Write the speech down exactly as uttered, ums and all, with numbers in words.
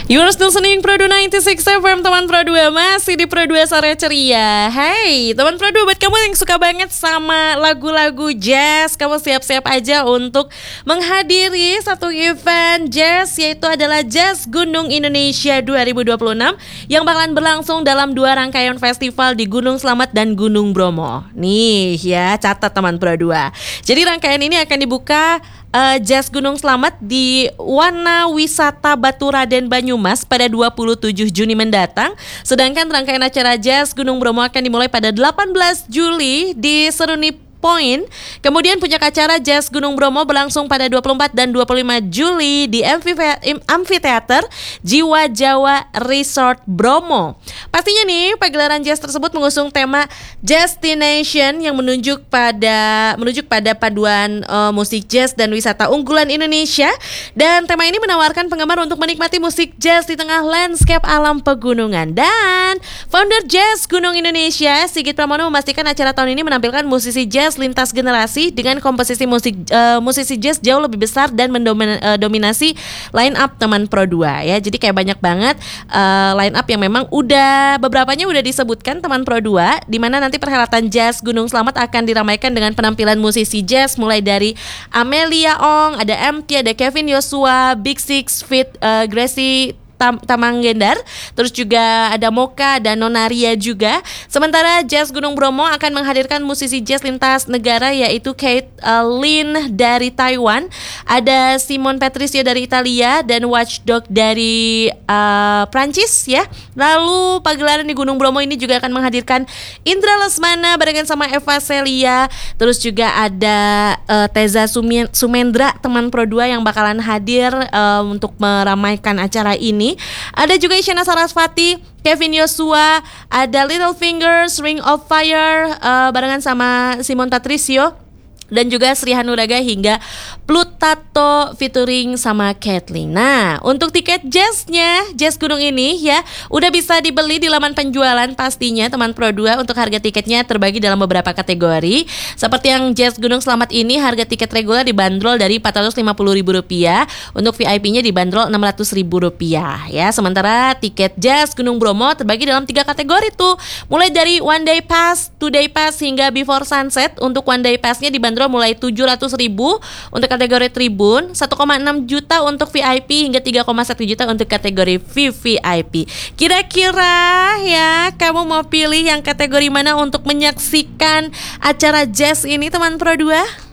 You are still listening Pro dua sembilan puluh enam F M, teman Pro dua, masih di Pro dua Sore Ceria. Hai teman Pro dua, buat kamu yang suka banget sama lagu-lagu jazz, kamu siap-siap aja untuk menghadiri satu event jazz, yaitu adalah Jazz Gunung Indonesia dua ribu dua puluh enam yang bakalan berlangsung dalam dua rangkaian festival di Gunung Slamet dan Gunung Bromo. Nih ya, catat teman Pro dua. Jadi rangkaian ini akan dibuka Uh, Jazz Gunung Slamet di Wana Wisata Batu Raden Banyumas pada dua puluh tujuh Juni mendatang. Sedangkan rangkaian acara Jazz Gunung Bromo akan dimulai pada delapan belas Juli di Seruni Point. Kemudian puncak acara Jazz Gunung Bromo berlangsung pada dua puluh empat dan dua puluh lima Juli di Amphitheater Jiwa Jawa Resort Bromo. Pastinya nih, pagelaran jazz tersebut mengusung tema Destination yang menunjuk pada menunjuk pada paduan uh, musik jazz dan wisata unggulan Indonesia. Dan tema ini menawarkan penggemar untuk menikmati musik jazz di tengah landscape alam pegunungan. Dan founder Jazz Gunung Indonesia, Sigit Pramono, memastikan acara tahun ini menampilkan musisi jazz lintas generasi dengan komposisi musik uh, musisi jazz jauh lebih besar dan mendominasi line up teman Pro dua ya. Jadi kayak banyak banget uh, line up yang memang udah beberapanya udah disebutkan teman Pro dua, di mana nanti perhelatan Jazz Gunung Slamet akan diramaikan dengan penampilan musisi jazz mulai dari Amelia Ong, ada M T, ada Kevin Yosua, Big Six Fit, uh, Gracie Tam- Tamanggendar, terus juga ada Moka dan Nonaria juga. Sementara Jazz Gunung Bromo akan menghadirkan musisi jazz lintas negara, yaitu Kate uh, Lin dari Taiwan, ada Simon Patricio dari Italia, dan Watchdog dari uh, Prancis ya. Lalu pagelaran di Gunung Bromo ini juga akan menghadirkan Indra Lesmana barengan sama Eva Celia. Terus juga ada uh, Teza Sumendra teman Pro dua yang bakalan hadir uh, untuk meramaikan acara ini. Ada juga Isyana Sarasvati, Kevin Yosua, ada Little Fingers, Ring of Fire uh, barengan sama Simon Patricio, dan juga Sri Hanuraga hingga Plutato featuring sama Kathleen. Nah, untuk tiket jazznya, Jazz Gunung ini ya udah bisa dibeli di laman penjualan pastinya teman Pro dua. Untuk harga tiketnya terbagi dalam beberapa kategori. Seperti yang Jazz Gunung Slamet ini, harga tiket reguler dibanderol dari empat ratus lima puluh ribu rupiah, untuk V I P-nya dibanderol enam ratus ribu rupiah ya. Sementara tiket Jazz Gunung Bromo terbagi dalam tiga kategori tuh, mulai dari one day pass, two day pass hingga before sunset. Untuk one day pass-nya dibanderol mulai tujuh ratus ribu untuk kategori tribun, satu koma enam juta untuk V I P, hingga tiga koma satu juta untuk kategori V V I P. Kira-kira ya, kamu mau pilih yang kategori mana untuk menyaksikan acara jazz ini teman Pro dua?